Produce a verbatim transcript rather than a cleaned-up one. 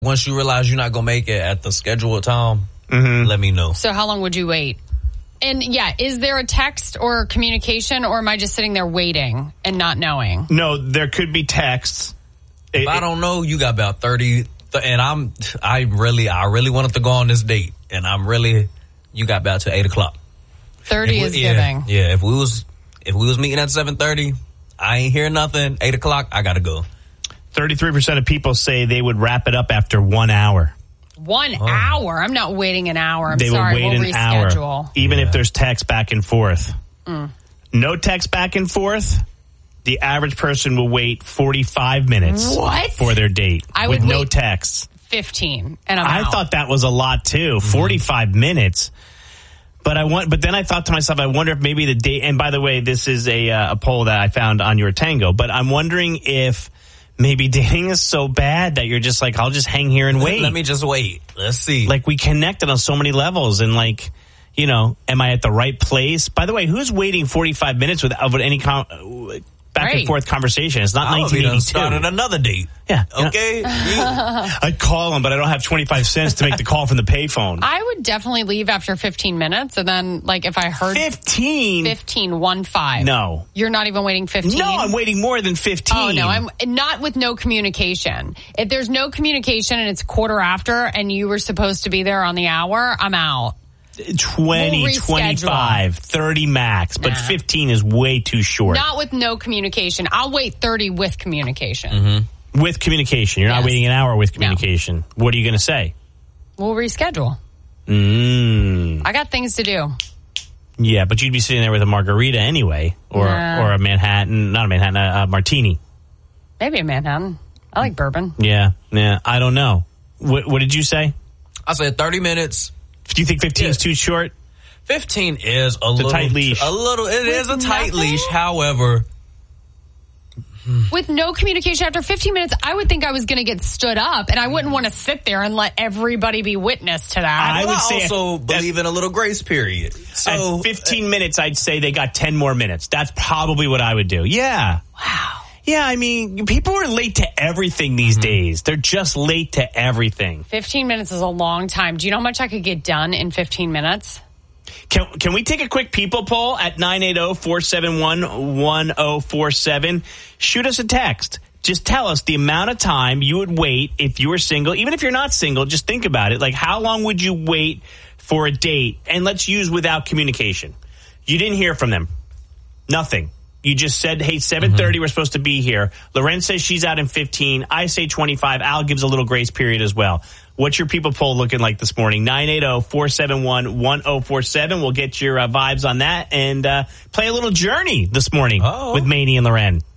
Once you realize you're not going to make it at the scheduled time, mm-hmm. let me know. So how long would you wait? And, yeah, is there a text or communication, or am I just sitting there waiting and not knowing? No, there could be texts. If it, I don't know, you got about thirty, and I'm, I really, I really wanted to go on this date, and I'm really, you got about to eight o'clock. thirty we, is yeah, giving. Yeah, if we was, if we was meeting at seven thirty, I ain't hear nothing. Eight o'clock, I gotta go. thirty-three percent of people say they would wrap it up after one hour. One oh. hour? I'm not waiting an hour. I'm they sorry. Would wait we'll an reschedule. Hour, even yeah. if there's text back and forth. Mm. No text back and forth. The average person will wait forty-five minutes what? for their date I with would no wait text. fifteen, and I'm I out. thought that was a lot too. Mm-hmm. forty-five minutes. But I want. But then I thought to myself, I wonder if maybe the date. And by the way, this is a uh, a poll that I found on Your Tango. But I'm wondering if maybe dating is so bad that you're just like, I'll just hang here and wait. Let me just wait. Let's see. Like, we connected on so many levels, and like, you know, am I at the right place? By the way, who's waiting forty-five minutes without any com- back right. and forth conversation? It's not I nineteen eighty-two. Started another date. Yeah. Okay. I'd call him, but I don't have twenty-five cents to make the call from the payphone. I would definitely leave after fifteen minutes, and then, like, if I heard fifteen, fifteen, one five. No, you're not even waiting fifteen. No, I'm waiting more than fifteen. Oh no, I'm not with no communication. If there's no communication and it's quarter after, and you were supposed to be there on the hour, I'm out. twenty, we'll twenty-five, thirty max, but nah. fifteen is way too short. Not with no communication. I'll wait thirty with communication. Mm-hmm. With communication. You're yes. not waiting an hour with communication. No. What are you going to say? We'll reschedule. Mm. I got things to do. Yeah, but you'd be sitting there with a margarita anyway, or nah. or a Manhattan, not a Manhattan, a, a martini. Maybe a Manhattan. I like bourbon. Yeah, yeah. I don't know. What, what did you say? I said thirty minutes. Do you think fifteen yeah. is too short? fifteen is a it's little a tight leash. A little. It with is a tight nothing? leash. However, with no communication after fifteen minutes, I would think I was going to get stood up, and I wouldn't want to sit there and let everybody be witness to that. I would I say also at, believe in a little grace period. So at fifteen minutes, I'd say they got ten more minutes. That's probably what I would do. Yeah. Wow. Yeah, I mean, people are late to everything these mm-hmm. days. They're just late to everything. fifteen minutes is a long time. Do you know how much I could get done in fifteen minutes? Can can we take a quick people poll at nine eight zero, four seven one, one zero four seven? Shoot us a text. Just tell us the amount of time you would wait if you were single. Even if you're not single, just think about it. Like, how long would you wait for a date? And let's use without communication. You didn't hear from them. Nothing. You just said, hey, seven thirty, mm-hmm. we're supposed to be here. Loren says she's out in fifteen. I say twenty-five. Al gives a little grace period as well. What's your people poll looking like this morning? nine eight zero, four seven one, one zero four seven. We'll get your uh, vibes on that and uh, play a little Journey this morning oh. with Maney and Loren.